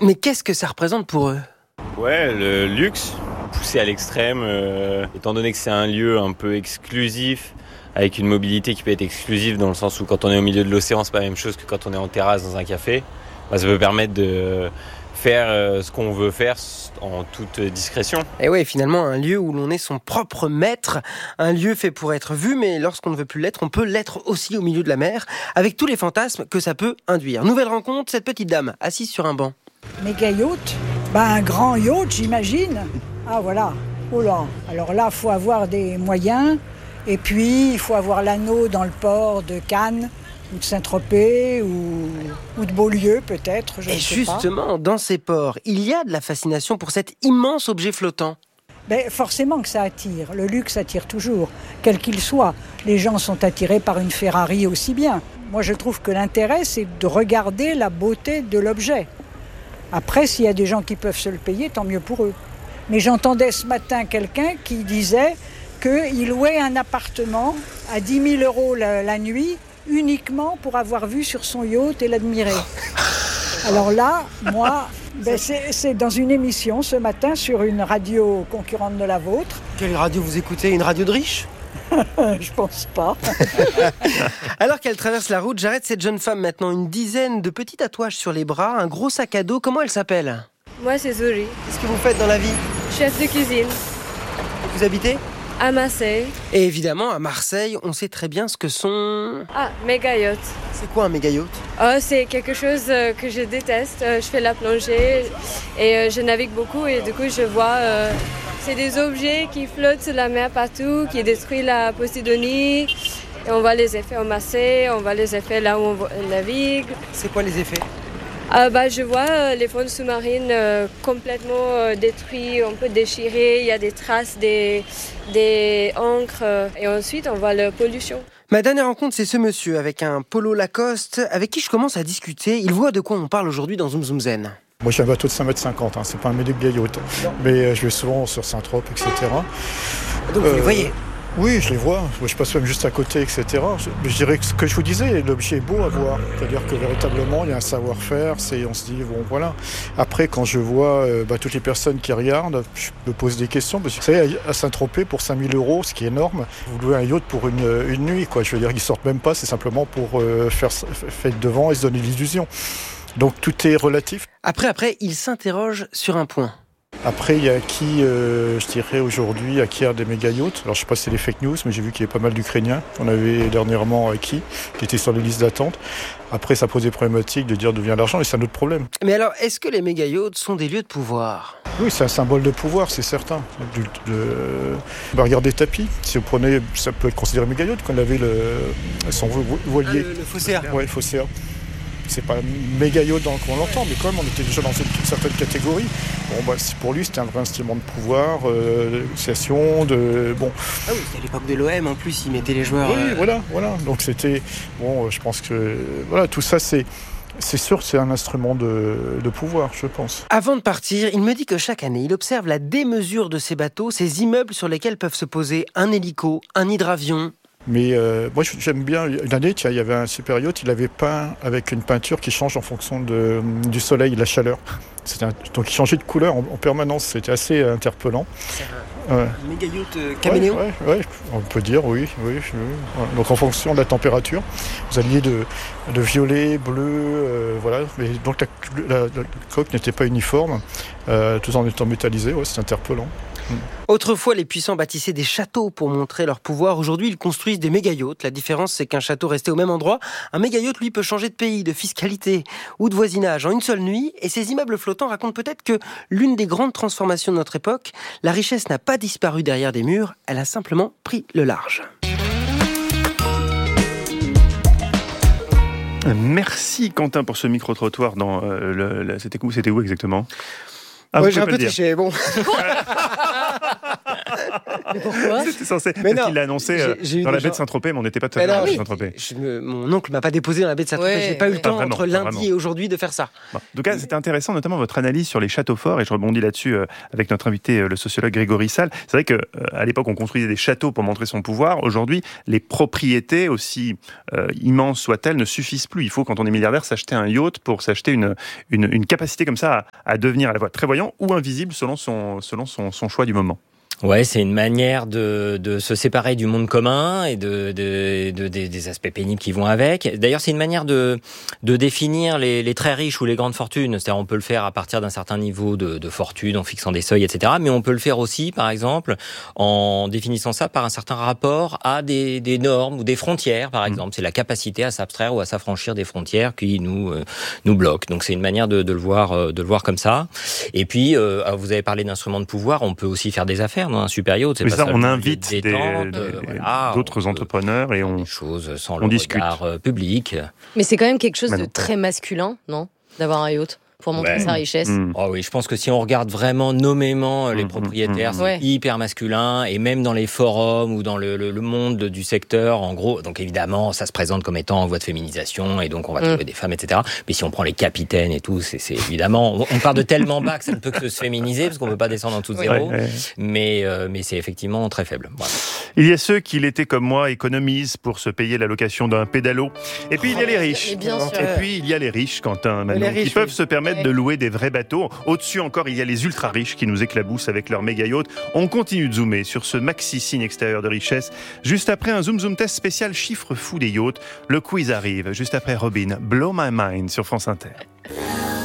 Mais qu'est-ce que ça représente pour eux ? Ouais, le luxe, poussé à l'extrême, étant donné que c'est un lieu un peu exclusif, avec une mobilité qui peut être exclusive dans le sens où quand on est au milieu de l'océan, c'est pas la même chose que quand on est en terrasse dans un café. Ça peut permettre de faire ce qu'on veut faire en toute discrétion. Et ouais, finalement, un lieu où l'on est son propre maître, un lieu fait pour être vu, mais lorsqu'on ne veut plus l'être, on peut l'être aussi au milieu de la mer, avec tous les fantasmes que ça peut induire. Nouvelle rencontre, cette petite dame, assise sur un banc. Méga yacht, un grand yacht, j'imagine. Ah voilà, oh là, alors là, il faut avoir des moyens, et puis il faut avoir l'anneau dans le port de Cannes, ou de Saint-Tropez, ou de Beaulieu peut-être, je ne sais pas. Et justement, dans ces ports, il y a de la fascination pour cet immense objet flottant. Forcément que ça attire, le luxe attire toujours, quel qu'il soit. Les gens sont attirés par une Ferrari aussi bien. Moi je trouve que l'intérêt c'est de regarder la beauté de l'objet. Après, s'il y a des gens qui peuvent se le payer, tant mieux pour eux. Mais j'entendais ce matin quelqu'un qui disait qu'il louait un appartement à 10 000 € la nuit, uniquement pour avoir vu sur son yacht et l'admirer. Alors là, moi, c'est dans une émission ce matin sur une radio concurrente de la vôtre. Quelle radio vous écoutez ? Une radio de riche ? Je pense pas. Alors qu'elle traverse la route, j'arrête cette jeune femme maintenant, une dizaine de petits tatouages sur les bras, un gros sac à dos. Comment elle s'appelle ? Moi, c'est Zouri. Qu'est-ce que vous faites dans la vie ? Chef de cuisine. Vous habitez ? À Marseille. Et évidemment, à Marseille, on sait très bien ce que sont... Méga yacht. C'est quoi un méga yacht ? C'est quelque chose que je déteste. Je fais la plongée et je navigue beaucoup et du coup, je vois... c'est des objets qui flottent sur la mer partout, qui détruisent la Posidonie. Et on voit les effets en Marseille, on voit les effets là où on navigue. C'est quoi les effets ? Je vois les fonds sous-marines complètement détruits, un peu déchirés, il y a des traces des encres et ensuite on voit la pollution. Ma dernière rencontre, c'est ce monsieur avec un polo Lacoste avec qui je commence à discuter. Il voit de quoi on parle aujourd'hui dans Zoom Zoom Zen. Moi j'ai un bateau de 5,50 m, c'est pas un méga yacht, mais je vais souvent sur Saint-Tropez, etc. Donc vous les voyez ? Oui, je les vois. Je passe même juste à côté, etc. Je dirais que ce que je vous disais, l'objet est beau à voir. C'est-à-dire que véritablement, il y a un savoir-faire. On se dit, bon, voilà. Après, quand je vois toutes les personnes qui regardent, je me pose des questions. Parce que vous savez, à Saint-Tropez, pour 5 000 €, ce qui est énorme, vous louez un yacht pour une nuit, quoi. Je veux dire, ils sortent même pas. C'est simplement pour faire devant et se donner l'illusion. Donc, tout est relatif. Après, il s'interroge sur un point. Après, il y a je dirais aujourd'hui, acquiert des méga yachts. Alors, je ne sais pas si c'est des fake news, mais j'ai vu qu'il y avait pas mal d'Ukrainiens qu'on avait dernièrement acquis, qui étaient sur les listes d'attente. Après, ça pose des problématiques de dire d'où vient l'argent, et c'est un autre problème. Mais alors, est-ce que les méga yachts sont des lieux de pouvoir ? Oui, c'est un symbole de pouvoir, c'est certain. Regardez Tapi. Si vous prenez, ça peut être considéré méga yacht quand il avait son voilier. Le Phocéa. Oui, le Phocéa. C'est pas méga yacht qu'on l'entend, mais quand même on était déjà dans une certaine catégorie. Pour lui c'était un vrai instrument de pouvoir, d'association, bon. Ah oui, c'était à l'époque de l'OM en plus, il mettait les joueurs. Oui, voilà. Donc c'était je pense que tout ça c'est sûr, c'est un instrument de pouvoir, je pense. Avant de partir, il me dit que chaque année, il observe la démesure de ces bateaux, ces immeubles sur lesquels peuvent se poser un hélico, un hydravion. Mais moi j'aime bien, une année, il y avait un super yacht, il avait peint avec une peinture qui change en fonction du soleil et de la chaleur. Donc il changeait de couleur en permanence, c'était assez interpellant. C'est un méga yacht caméléon. Ouais, on peut dire, oui. Donc en fonction de la température, vous alliez de violet, bleu, mais donc la coque n'était pas uniforme, tout en étant métallisée, c'est interpellant. Autrefois, les puissants bâtissaient des châteaux pour montrer leur pouvoir. Aujourd'hui, ils construisent des méga-yachts. La différence, c'est qu'un château restait au même endroit. Un méga-yacht, lui, peut changer de pays, de fiscalité ou de voisinage en une seule nuit. Et ces immeubles flottants racontent peut-être que l'une des grandes transformations de notre époque, la richesse n'a pas disparu derrière des murs, elle a simplement pris le large. Merci Quentin pour ce micro-trottoir dans c'était où exactement ? Ah, Ouais, vous j'ai un pouvez peu pas le dire. triché, bon. Pourquoi ? C'était censé. Mais Peut-être non, qu'il l'a annoncé j'ai eu dans des la baie de gens- Saint-Tropez, mais on n'était pas tout à Mais fait dans non, la baie oui. de Saint-Tropez. Mon oncle m'a pas déposé dans la baie de Saint-Tropez. Ouais, J'ai pas eu ouais. le temps Pas vraiment, entre pas lundi vraiment. et aujourd'hui de faire ça. Bon. En tout cas, c'était intéressant, notamment votre analyse sur les châteaux forts, et je rebondis là-dessus avec notre invité, le sociologue Grégory Salles. C'est vrai qu'à l'époque, on construisait des châteaux pour montrer son pouvoir. Aujourd'hui, les propriétés, aussi immenses soient-elles, ne suffisent plus. Il faut, quand on est milliardaire, s'acheter un yacht pour s'acheter une capacité comme ça à devenir à la fois très voyant ou invisible selon son choix du moment. Ouais, c'est une manière de se séparer du monde commun et des aspects pénibles qui vont avec. D'ailleurs, c'est une manière de définir les très riches ou les grandes fortunes. C'est-à-dire, on peut le faire à partir d'un certain niveau de fortune, en fixant des seuils, etc. Mais on peut le faire aussi, par exemple, en définissant ça par un certain rapport à des normes ou des frontières, par exemple. C'est la capacité à s'abstraire ou à s'affranchir des frontières qui nous bloquent. Donc, c'est une manière de le voir comme ça. Et puis, vous avez parlé d'instruments de pouvoir. On peut aussi faire des affaires dans un super yacht. C'est Mais pas ça, on seulement invite d'autres entrepreneurs et des choses sans on le discute. regard public. Mais c'est quand même quelque chose Mais de non. très masculin, non ? D'avoir un yacht pour montrer Ouais. sa richesse. Oh oui, je pense que si on regarde vraiment nommément les propriétaires, c'est Ouais. hyper masculin, et même dans les forums ou dans le monde du secteur, en gros, donc évidemment, ça se présente comme étant en voie de féminisation, et donc on va trouver des femmes, etc. Mais si on prend les capitaines et tout, c'est évidemment, on part de tellement bas que ça ne peut que se féminiser, parce qu'on ne peut pas descendre en dessous de zéro, Ouais. mais c'est effectivement très faible. Voilà. Il y a ceux qui l'étaient comme moi, économisent pour se payer la location d'un pédalo. Et puis il y a les riches. Mais bien sûr. Et puis il y a les riches, Quentin, Manon, Les riches, qui peuvent oui. se permettre de louer des vrais bateaux. Au-dessus encore, il y a les ultra riches qui nous éclaboussent avec leurs méga yachts. On continue de zoomer sur ce maxi signe extérieur de richesse. Juste après un zoom test spécial chiffre fou des yachts, le quiz arrive. Juste après Robin, Blow My Mind sur France Inter.